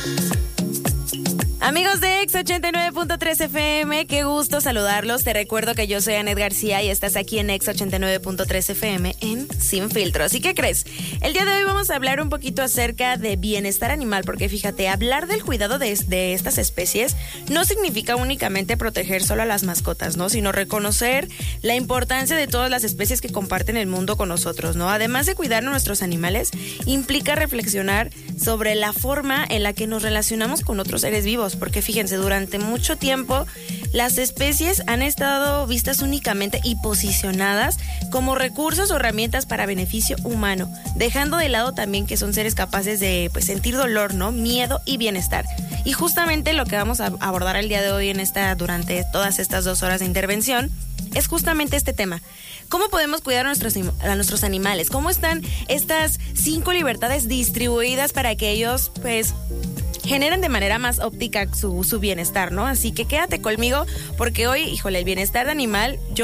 Amigos de Exa 89.3 FM, qué gusto saludarlos. Te recuerdo que yo soy Anet García y estás aquí en Exa 89.3 FM en Sin Filtros. ¿Y qué crees? El día de hoy vamos a hablar un poquito acerca de bienestar animal, porque fíjate, hablar del cuidado de estas especies no significa únicamente proteger solo a las mascotas, ¿no? Sino reconocer la importancia de todas las especies que comparten el mundo con nosotros, ¿no? Además de cuidar a nuestros animales, implica reflexionar sobre la forma en la que nos relacionamos con otros seres vivos. Porque fíjense, durante mucho tiempo las especies han estado vistas únicamente y posicionadas como recursos o herramientas para beneficio humano, dejando de lado también que son seres capaces de sentir dolor, ¿no? Miedo y bienestar. Y justamente lo que vamos a abordar el día de hoy durante todas estas 2 horas de intervención es justamente este tema. ¿Cómo podemos cuidar a nuestros animales? ¿Cómo están estas 5 libertades distribuidas para que ellos, generen de manera más óptica su bienestar, ¿no? Así que quédate conmigo porque hoy, híjole, el bienestar animal, yo